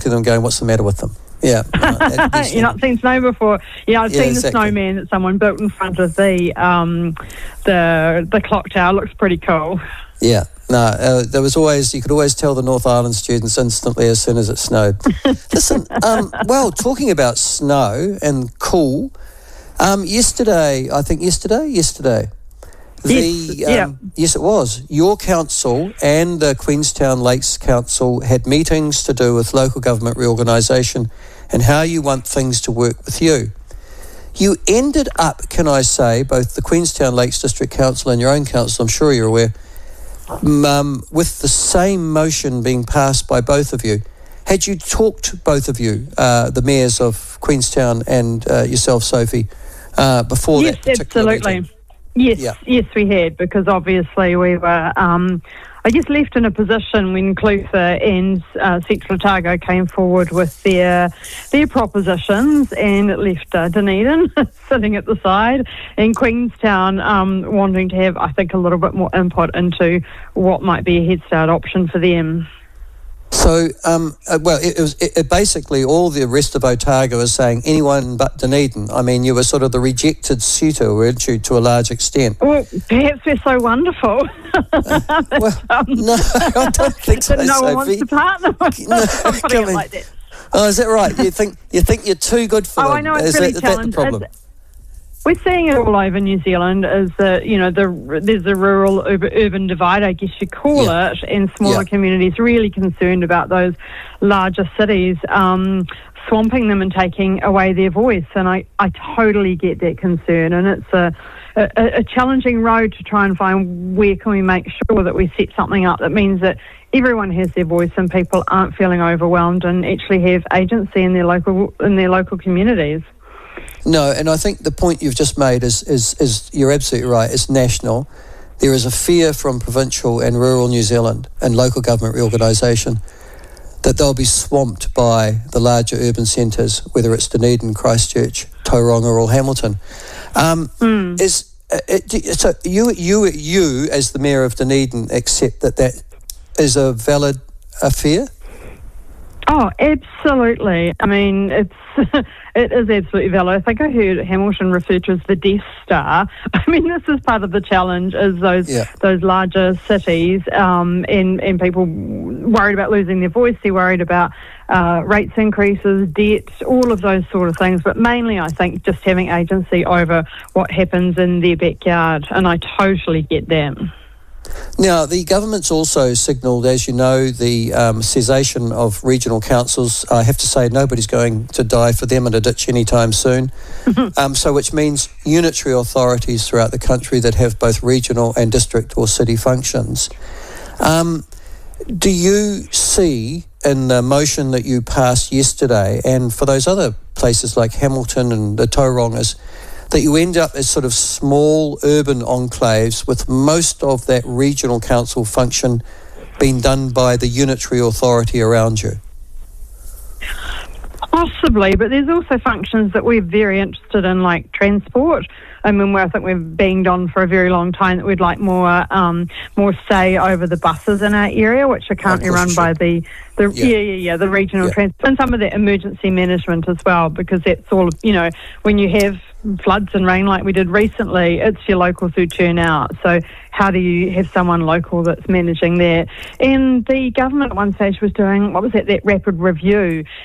to them going, what's the matter with them? Yeah. You've not seen snow before. Yeah, I've seen the snowman that someone built in front of the clock tower. Looks pretty cool. Yeah. No, there was always, you could always tell the North Island students instantly as soon as it snowed. Listen, well, talking about snow and cool, yesterday. Yes, it was. Your council and the Queenstown Lakes Council had meetings to do with local government reorganisation and how you want things to work with you. You ended up, can I say, both the Queenstown Lakes District Council and your own council, I'm sure you're aware, with the same motion being passed by both of you. Had you talked, both of you, the mayors of Queenstown and yourself, Sophie, before that particular meeting? Absolutely. Yes, we had, because obviously we were, I guess, left in a position when Clutha and Central Otago came forward with their propositions, and it left Dunedin sitting at the side, and Queenstown wanting to have, I think, a little bit more input into what might be a Head Start option for them. So, it was basically all the rest of Otago is saying anyone but Dunedin. I mean, you were sort of the rejected suitor, weren't you, to a large extent? Well, perhaps we're so wonderful. No, I don't think so, no one wants Sophie. to partner with us. Putting it like that. Oh, is that right? You think you're too good for them? I know, it's really challenging. That the problem? We're seeing it all over New Zealand. Is that there's a rural urban divide, I guess you call it, and smaller communities really concerned about those larger cities swamping them and taking away their voice. And I totally get that concern, and it's a challenging road to try and find where can we make sure that we set something up that means that everyone has their voice and people aren't feeling overwhelmed and actually have agency in their local communities. No, and I think the point you've just made is you're absolutely right. It's national. There is a fear from provincial and rural New Zealand and local government reorganisation that they'll be swamped by the larger urban centres, whether it's Dunedin, Christchurch, Tauranga or Hamilton. So you as the Mayor of Dunedin accept that is a valid fear? Oh, absolutely. I mean, it is absolutely valid. I think I heard Hamilton referred to as the Death Star. I mean, this is part of the challenge, is those larger cities and people worried about losing their voice. They're worried about rates increases, debt, all of those sort of things. But mainly, I think, just having agency over what happens in their backyard. And I totally get that. Now, the government's also signalled, as you know, the cessation of regional councils. I have to say, nobody's going to die for them in a ditch anytime soon. So which means unitary authorities throughout the country that have both regional and district or city functions. Do you see in the motion that you passed yesterday, and for those other places like Hamilton and the Taurangas, that you end up as sort of small urban enclaves with most of that regional council function being done by the unitary authority around you? Possibly, but there's also functions that we're very interested in, like transport. I mean, I think we've banged on for a very long time that we'd like more say over the buses in our area, which are currently run by the regional transport, and some of the emergency management as well, because that's all, when you have floods and rain like we did recently, it's your locals who turn out. So how do you have someone local that's managing that? And the government at one stage was doing, that rapid review,